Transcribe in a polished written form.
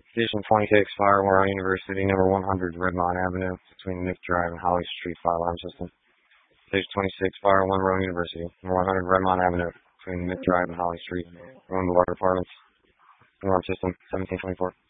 Station 26, Fire Warren University, number 100, Redmond Avenue, between Nick Drive and Holly Street, fire alarm system. Station 26, Fire 1 Rowan University, number 100, Redmond Avenue, between Nick Drive and Holly Street, Rowan Boulevard Apartments, alarm system, 1724.